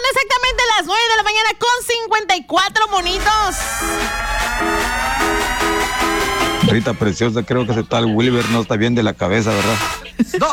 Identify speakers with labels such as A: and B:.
A: exactamente las 9 de la mañana con 54 monitos.
B: Rita preciosa, creo que ese tal Wilber no está bien de la cabeza, ¿verdad?
C: No,